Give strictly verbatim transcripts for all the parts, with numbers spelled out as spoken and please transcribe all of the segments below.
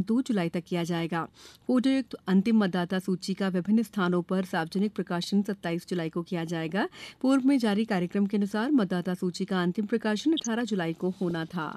दो जुलाई तक किया जाएगा। फोटोयुक्त अंतिम मतदाता सूची का विभिन्न स्थानों पर सार्वजनिक प्रकाशन सत्ताईस जुलाई को किया जाएगा। पूर्व में जारी कार्यक्रम के अनुसार मतदाता सूची का अंतिम प्रकाशन अठारह जुलाई को होना था।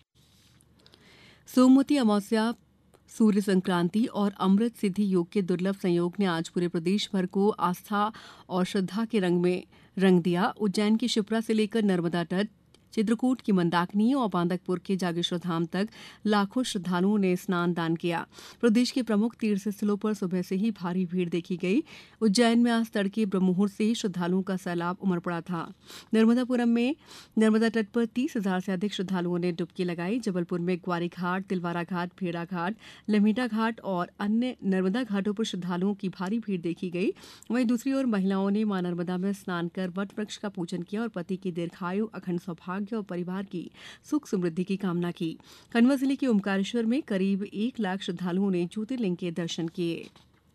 सोमवती अमावस्या, सूर्य संक्रांति और अमृत सिद्धि योग के दुर्लभ संयोग ने आज पूरे प्रदेश भर को आस्था और श्रद्धा के रंग में रंग दिया। उज्जैन की शिप्रा से लेकर नर्मदा तट, चित्रकूट की मंदाकिनी और बांदकपुर के जागेश्वर धाम तक लाखों श्रद्धालुओं ने स्नान दान किया। प्रदेश के प्रमुख तीर्थ स्थलों पर सुबह से ही भारी भीड़ देखी गई। उज्जैन में आज तड़के ब्रह्ममुहूर्त से ही श्रद्धालुओं का सैलाब उमड़ पड़ा था। नर्मदापुरम में नर्मदा तट पर तीस हजार से अधिक श्रद्धालुओं ने डुबकी लगाई। जबलपुर में ग्वारी घाट, तिलवारा घाट, भेड़ा घाट, लम्हेटा घाट और अन्य नर्मदा घाटों पर श्रद्धालुओं की भारी भीड़ देखी गई। वहीं दूसरी ओर महिलाओं ने मां नर्मदा में स्नान कर वट वृक्ष का पूजन किया और पति की दीर्घायु, अखंड सौभाग्य और परिवार की सुख समृद्धि की कामना की। खंडवा जिले के ओमकारेश्वर में करीब एक लाख श्रद्धालुओं ने ज्योतिर्लिंग के दर्शन किए।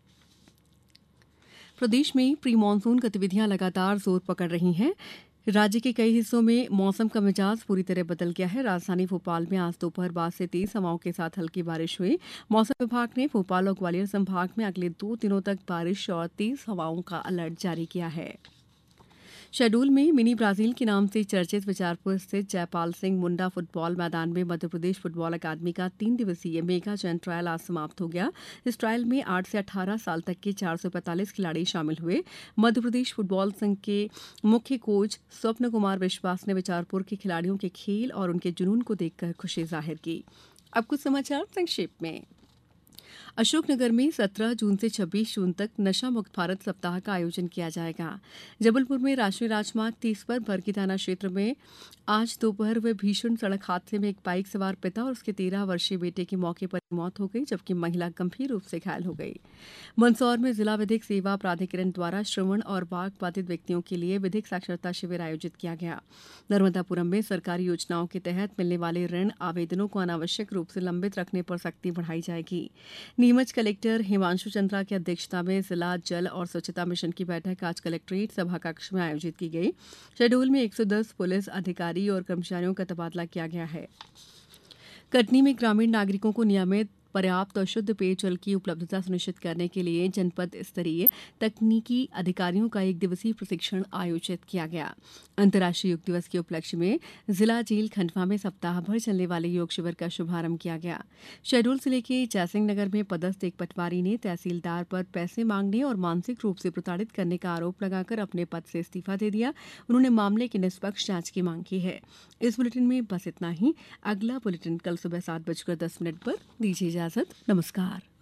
प्रदेश में प्री मानसून गतिविधियां लगातार जोर पकड़ रही हैं। राज्य के कई हिस्सों में मौसम का मिजाज पूरी तरह बदल गया है। राजधानी भोपाल में आज दोपहर बाद से तेज हवाओं के साथ हल्की बारिश हुई। मौसम विभाग ने भोपाल और ग्वालियर संभाग में अगले दो दिनों तक बारिश और तेज हवाओं का अलर्ट जारी किया है। शहडोल में मिनी ब्राजील के नाम से चर्चित विचारपुर स्थित जयपाल सिंह मुंडा फुटबॉल मैदान में मध्यप्रदेश फुटबॉल अकादमी का तीन दिवसीय मेगा जैन ट्रायल आज समाप्त हो गया। इस ट्रायल में आठ से अठारह साल तक के चार सौ पैंतालीस खिलाड़ी शामिल हुए। मध्यप्रदेश फुटबॉल संघ के मुख्य कोच स्वप्न कुमार विश्वास ने विचारपुर के खिलाड़ियों के खेल और उनके जुनून को देखकर खुशी जाहिर की। अब कुछ समाचार संक्षेप में। अशोकनगर में सत्रह जून से छब्बीस जून तक नशा मुक्त भारत सप्ताह का आयोजन किया जाएगा। जबलपुर में राष्ट्रीय राजमार्ग तीस पर बरगी थाना क्षेत्र में आज दोपहर हुए भीषण सड़क हादसे में एक बाइक सवार पिता और उसके तेरह वर्षीय बेटे की मौके पर मौत हो गई, जबकि महिला गंभीर रूप से घायल हो गई। मंदसौर में जिला विधिक सेवा प्राधिकरण द्वारा श्रवण और वाक बाधित व्यक्तियों के लिए विधिक साक्षरता शिविर आयोजित किया गया। नर्मदापुरम में सरकारी योजनाओं के तहत मिलने वाले ऋण आवेदनों को अनावश्यक रूप से लंबित रखने पर सख्ती बढ़ाई जाएगी। नीमच कलेक्टर हिमांशु चंद्रा की अध्यक्षता में जिला जल और स्वच्छता मिशन की बैठक आज कलेक्ट्रेट सभा कक्ष में आयोजित की गई। शहडोल में एक सौ दस पुलिस अधिकारी और कर्मचारियों का तबादला किया गया है। कटनी में ग्रामीण नागरिकों को नियमित, पर्याप्त और शुद्ध पेयजल की उपलब्धता सुनिश्चित करने के लिए जनपद स्तरीय तकनीकी अधिकारियों का एक दिवसीय प्रशिक्षण आयोजित किया गया। अंतर्राष्ट्रीय योग दिवस के उपलक्ष्य में जिला जेल खंडवा में सप्ताह भर चलने वाले योग शिविर का शुभारंभ किया गया। शहडोल जिले के जयसिंह नगर में पदस्थ एक पटवारी ने तहसीलदार पर पैसे मांगने और मानसिक रूप से प्रताड़ित करने का आरोप लगाकर अपने पद से इस्तीफा दे दिया। उन्होंने मामले की निष्पक्ष जांच की मांग की है। इस बुलेटिन में बस इतना ही। अगला बुलेटिन कल सुबह सात बजकर दस मिनट पर दीजिए इजाजत। नमस्कार।